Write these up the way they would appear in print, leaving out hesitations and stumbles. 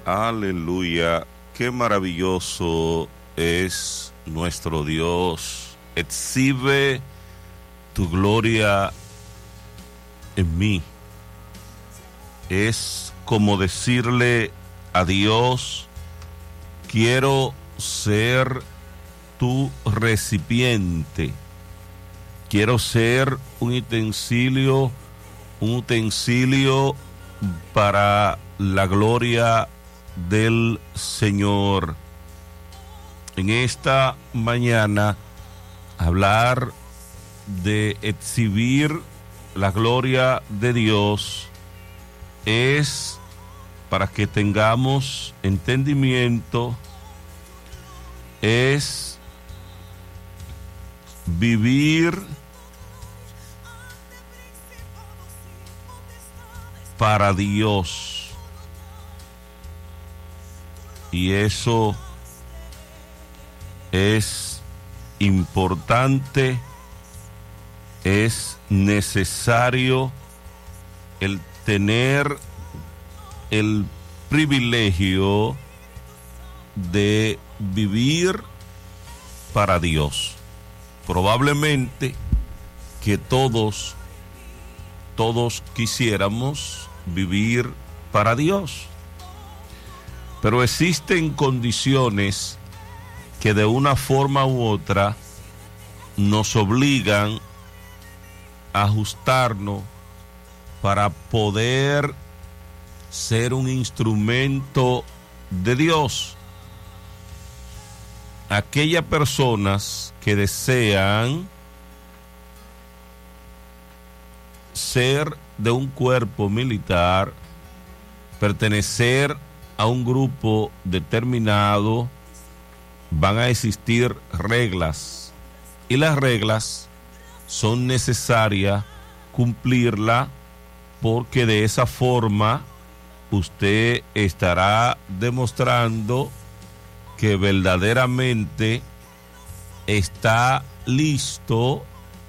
Aleluya, qué maravilloso es nuestro Dios. Exhibe tu gloria en mí. Es como decirle a Dios, quiero ser tu recipiente. Quiero ser un utensilio para la gloria del Señor. En esta mañana, hablar de exhibir la gloria de Dios es para que tengamos entendimiento, es vivir para Dios. Y eso es importante, es necesario el tener el privilegio de vivir para Dios. Probablemente que todos quisiéramos vivir para Dios, pero existen condiciones que de una forma u otra nos obligan a ajustarnos para poder ser un instrumento de Dios. Aquellas personas que desean ser de un cuerpo militar, pertenecer a un grupo determinado, van a existir reglas, y las reglas son necesarias cumplirlas, porque de esa forma usted estará demostrando que verdaderamente está listo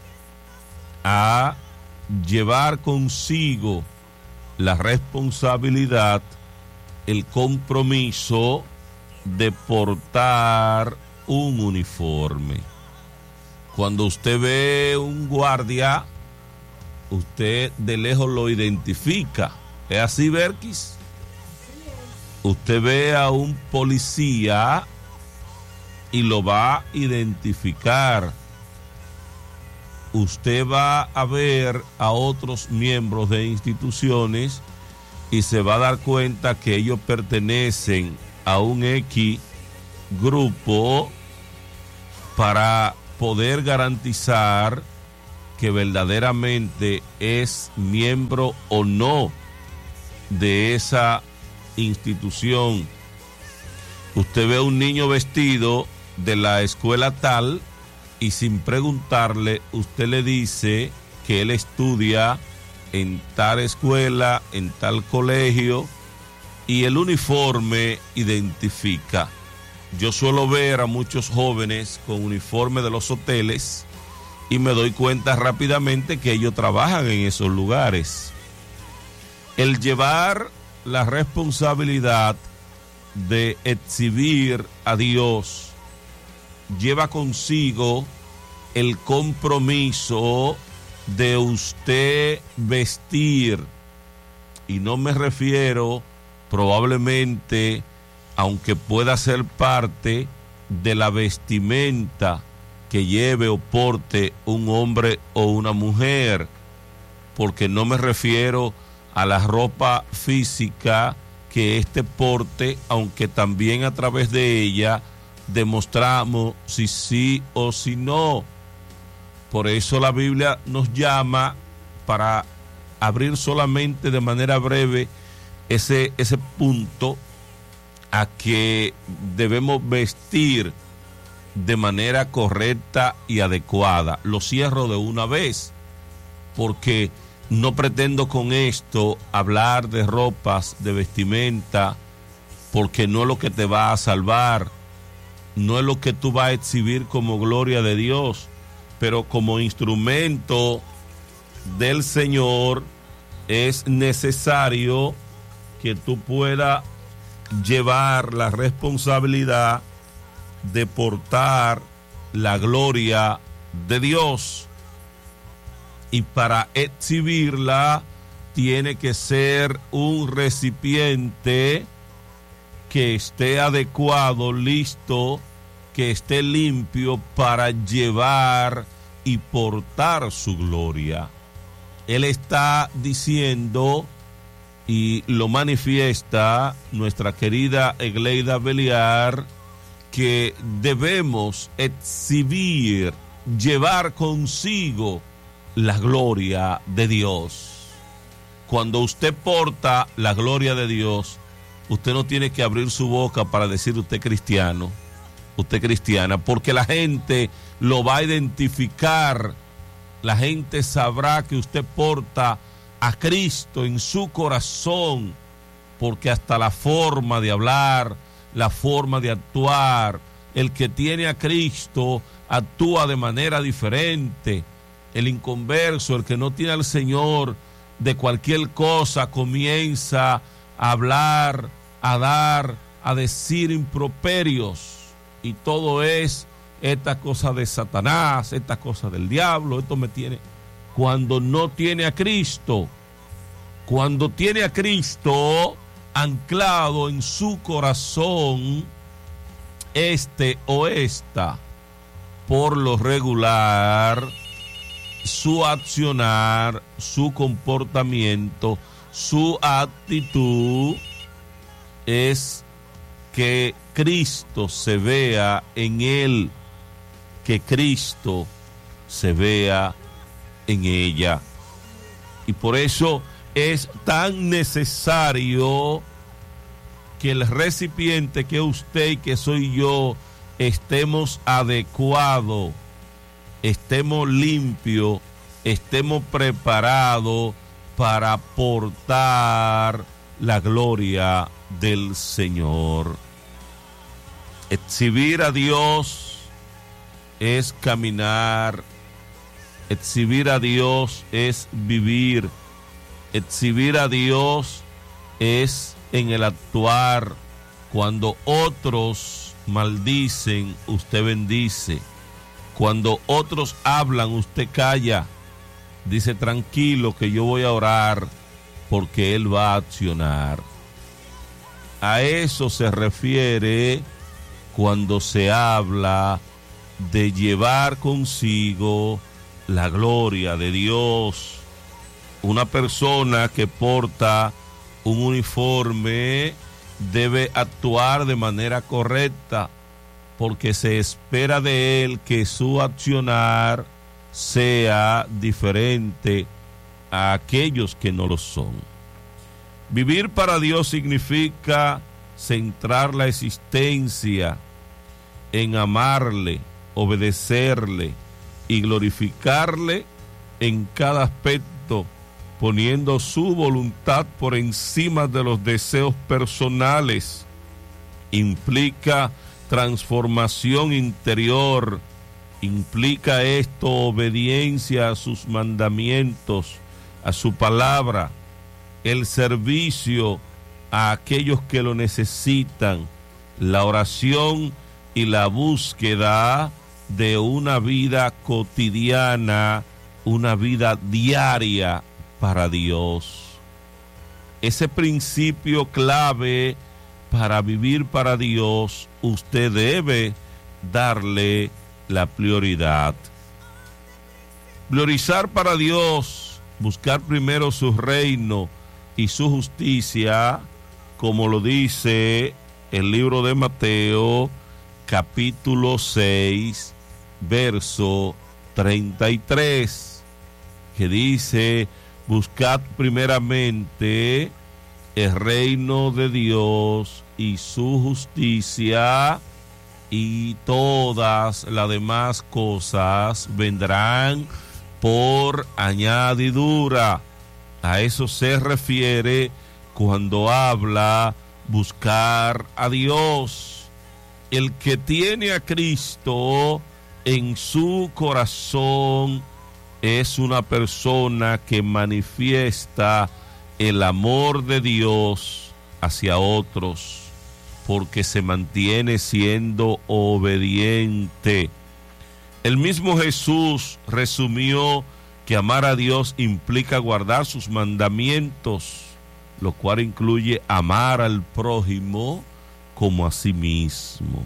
a llevar consigo la responsabilidad, el compromiso de portar un uniforme. Cuando usted ve un guardia, usted de lejos lo identifica. ¿Es así, Berkis? Usted ve a un policía y lo va a identificar. Usted va a ver a otros miembros de instituciones y se va a dar cuenta que ellos pertenecen a un X grupo, para poder garantizar que verdaderamente es miembro o no de esa institución. Usted ve a un niño vestido de la escuela tal y sin preguntarle, usted le dice que él estudia en tal escuela, en tal colegio, y el uniforme identifica. Yo suelo ver a muchos jóvenes con uniforme de los hoteles y me doy cuenta rápidamente que ellos trabajan en esos lugares. El llevar la responsabilidad de exhibir a Dios lleva consigo el compromiso de usted vestir, y no me refiero probablemente, aunque pueda ser parte de la vestimenta que lleve o porte un hombre o una mujer, porque no me refiero a la ropa física que éste porte, aunque también a través de ella demostramos si sí o si no. Por eso la Biblia nos llama, para abrir solamente de manera breve ese punto, a que debemos vestir de manera correcta y adecuada. Lo cierro de una vez, porque no pretendo con esto hablar de ropas, de vestimenta, porque no es lo que te va a salvar, no es lo que tú vas a exhibir como gloria de Dios, pero como instrumento del Señor es necesario que tú puedas llevar la responsabilidad de portar la gloria de Dios. Y para exhibirla tiene que ser un recipiente que esté adecuado, listo, que esté limpio para llevar y portar su gloria. Él está diciendo, y lo manifiesta nuestra querida Egleida Beliar, que debemos exhibir, llevar consigo la gloria de Dios. Cuando usted porta la gloria de Dios, usted no tiene que abrir su boca para decir usted cristiano, usted cristiana, porque la gente lo va a identificar. La gente sabrá que usted porta a Cristo en su corazón, porque hasta la forma de hablar, la forma de actuar, el que tiene a Cristo actúa de manera diferente. El inconverso, el que no tiene al Señor, de cualquier cosa comienza a hablar, a dar, a decir improperios, y todo es esta cosa de Satanás, esta cosa del diablo. Esto me tiene, cuando no tiene a Cristo. Cuando tiene a Cristo anclado en su corazón, este o esta, por lo regular, su accionar, su comportamiento, su actitud es que Cristo se vea en él, que Cristo se vea en ella. Y por eso es tan necesario que el recipiente, que usted y que soy yo, estemos adecuados, estemos limpios, estemos preparados para portar la gloria del Señor. Exhibir a Dios es caminar, exhibir a Dios es vivir, exhibir a Dios es en el actuar. Cuando otros maldicen, usted bendice. Cuando otros hablan, usted calla. Dice, tranquilo que yo voy a orar, porque Él va a accionar. A eso se refiere cuando se habla de llevar consigo la gloria de Dios. Una persona que porta un uniforme debe actuar de manera correcta, porque se espera de él que su accionar sea diferente a aquellos que no lo son. Vivir para Dios significa centrar la existencia en amarle, obedecerle y glorificarle en cada aspecto, poniendo su voluntad por encima de los deseos personales. Implica transformación interior, implica esto obediencia a sus mandamientos, a su palabra, el servicio a aquellos que lo necesitan, la oración y la búsqueda de una vida cotidiana, una vida diaria para Dios. Ese principio clave para vivir para Dios, usted debe darle la prioridad. Priorizar para Dios, buscar primero su reino y su justicia, como lo dice el libro de Mateo, capítulo 6, verso 33, que dice: buscad primeramente el reino de Dios y su justicia, y todas las demás cosas vendrán por añadidura. A eso se refiere cuando habla buscar a Dios. El que tiene a Cristo en su corazón es una persona que manifiesta el amor de Dios hacia otros. porque se mantiene siendo obediente. El mismo Jesús resumió que amar a Dios implica guardar sus mandamientos, lo cual incluye amar al prójimo como a sí mismo.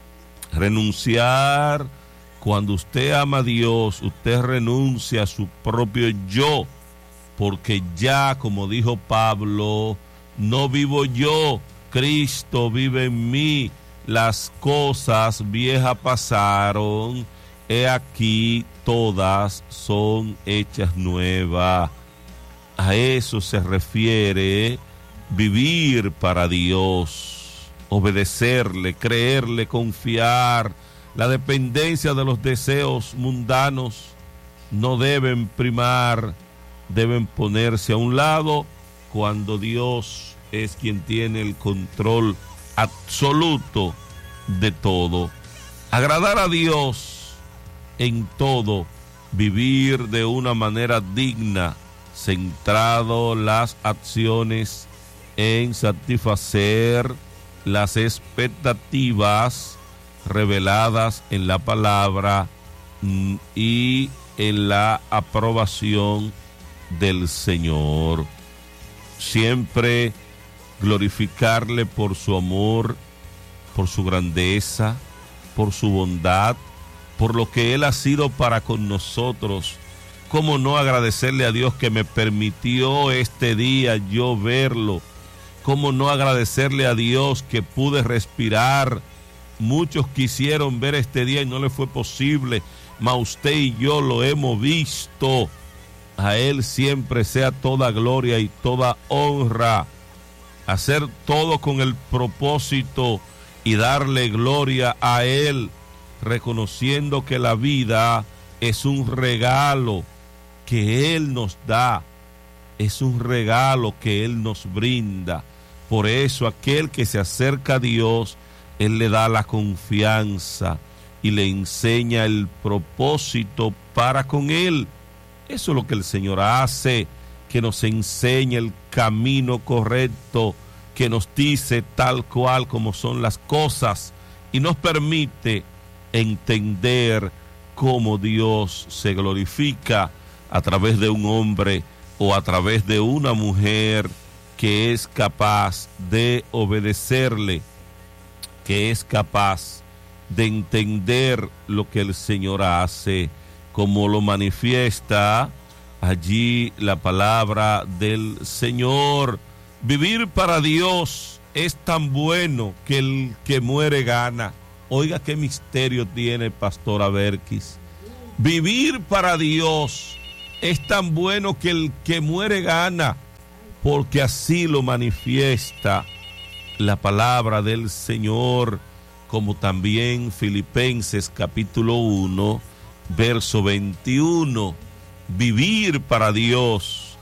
Renunciar, cuando usted ama a Dios, usted renuncia a su propio yo, porque ya, como dijo Pablo, no vivo yo, Cristo vive en mí. Las cosas viejas pasaron, he aquí todas son hechas nuevas. A eso se refiere vivir para Dios, obedecerle, creerle, confiar. La dependencia de los deseos mundanos no deben primar, deben ponerse a un lado cuando Dios es quien tiene el control absoluto de todo. Agradar a Dios en todo, vivir de una manera digna, centrado las acciones en satisfacer las expectativas reveladas en la palabra y en la aprobación del Señor. Siempre glorificarle por su amor, por su grandeza, por su bondad, por lo que Él ha sido para con nosotros. ¿Cómo no agradecerle a Dios que me permitió este día yo verlo? ¿Cómo no agradecerle a Dios que pude respirar? Muchos quisieron ver este día y no les fue posible, mas usted y yo lo hemos visto. A Él siempre sea toda gloria y toda honra. Hacer todo con el propósito y darle gloria a Él, reconociendo que la vida es un regalo que Él nos da, es un regalo que Él nos brinda. Por eso aquel que se acerca a Dios, Él le da la confianza y le enseña el propósito para con Él. Eso es lo que el Señor hace, que nos enseña el camino correcto, que nos dice tal cual como son las cosas y nos permite entender cómo Dios se glorifica a través de un hombre o a través de una mujer que es capaz de obedecerle, que es capaz de entender lo que el Señor hace, como lo manifiesta allí la palabra del Señor. Vivir para Dios es tan bueno que el que muere gana. Oiga qué misterio tiene Pastora Berkis. Vivir para Dios es tan bueno que el que muere gana, porque así lo manifiesta la palabra del Señor, como también Filipenses capítulo 1, verso 21. Vivir para Dios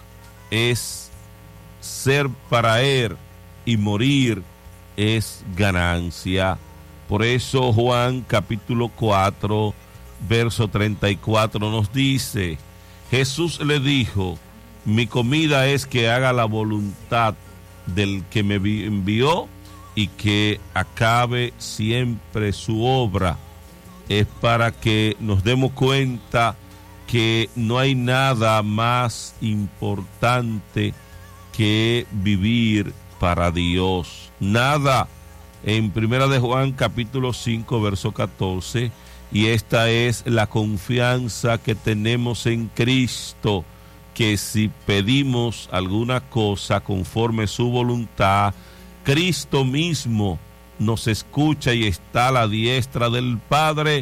es ser para Él y morir es ganancia. Por eso Juan capítulo 4, verso 34 nos dice, Jesús le dijo, mi comida es que haga la voluntad del que me envió y que acabe siempre su obra. Es para que nos demos cuenta que no hay nada más importante que vivir para Dios. Nada. En Primera de Juan capítulo 5 verso 14, y esta es la confianza que tenemos en Cristo, que si pedimos alguna cosa conforme su voluntad, Cristo mismo nos escucha y está a la diestra del Padre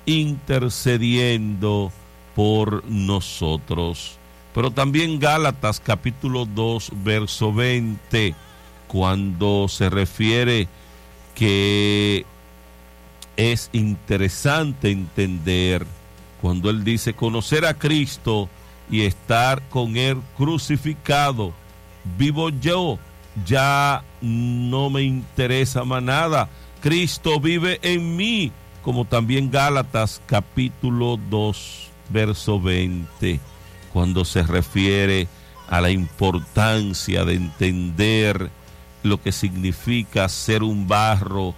intercediendo por nosotros. Pero también Gálatas capítulo 2 verso 20, cuando se refiere que es interesante entender, cuando él dice conocer a Cristo y estar con Él crucificado, vivo yo, ya no me interesa más nada, Cristo vive en mí, como también Gálatas capítulo 2 verso 20, cuando se refiere a la importancia de entender lo que significa ser un vaso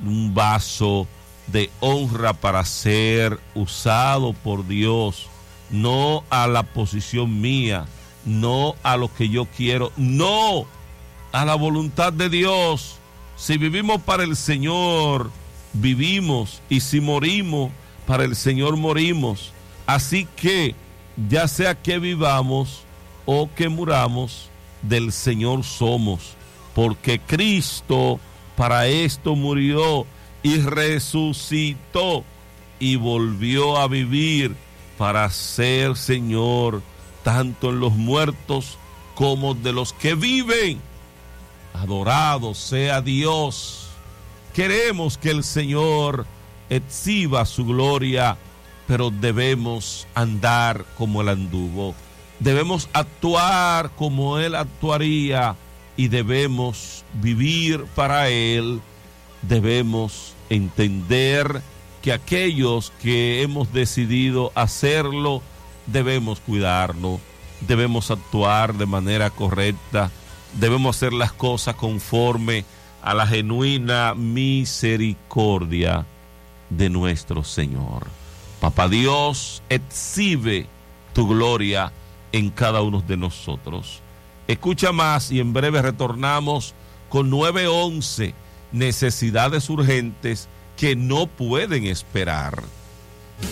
de honra para ser usado por Dios, no a la posición mía, no a lo que yo quiero, no a la voluntad de Dios. Si vivimos para el Señor, vivimos, y si morimos, para el Señor morimos. Así que, ya sea que vivamos o que muramos, del Señor somos, porque Cristo para esto murió y resucitó y volvió a vivir para ser Señor tanto en los muertos como de los que viven. Adorado sea Dios. Queremos que el Señor exhiba su gloria, pero debemos andar como Él anduvo. Debemos actuar como Él actuaría y debemos vivir para Él. Debemos entender que aquellos que hemos decidido hacerlo, debemos cuidarlo, debemos actuar de manera correcta, debemos hacer las cosas conforme a la genuina misericordia de nuestro Señor. Papá Dios, exhibe tu gloria en cada uno de nosotros. Escucha más y en breve retornamos con 911, necesidades urgentes que no pueden esperar.